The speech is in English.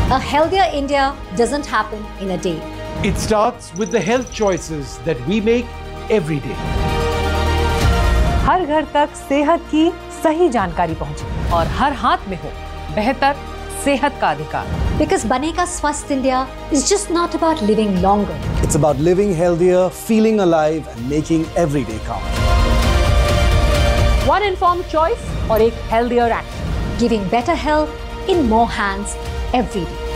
A healthier India doesn't happen in a day. It starts with the health choices that we make every day. हर घर तक सेहत की सही जानकारी पहुंचे और हर हाथ में हो बेहतर सेहत का अधिकार. Because Banega Swasth India is just not about living longer. It's about living healthier, feeling alive and making every day count. One informed choice और एक healthier action. Giving better health in more hands every day.